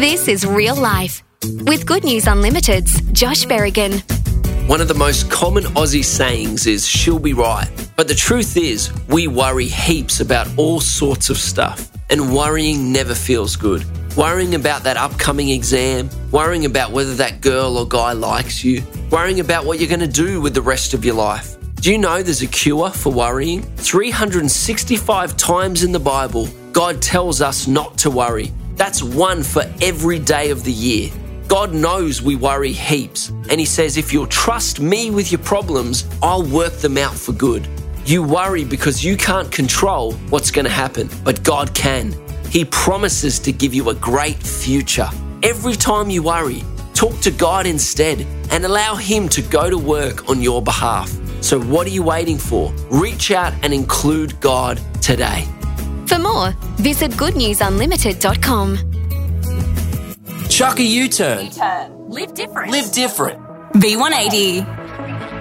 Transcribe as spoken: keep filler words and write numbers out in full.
This is Real Life with Good News Unlimited's Josh Berrigan. One of the most common Aussie sayings is, she'll be right. But the truth is, we worry heaps about all sorts of stuff. And worrying never feels good. Worrying about that upcoming exam, worrying about whether that girl or guy likes you, worrying about what you're going to do with the rest of your life. Do you know there's a cure for worrying? three hundred sixty-five times in the Bible, God tells us not to worry. That's one for every day of the year. God knows we worry heaps, and he says, if you'll trust me with your problems, I'll work them out for good. You worry because you can't control what's going to happen, but God can. He promises to give you a great future. Every time you worry, talk to God instead and allow him to go to work on your behalf. So what are you waiting for? Reach out and include God today. For more, visit good news unlimited dot com. Chuck a U-turn. U-turn. Live different. Live different. B one eighty.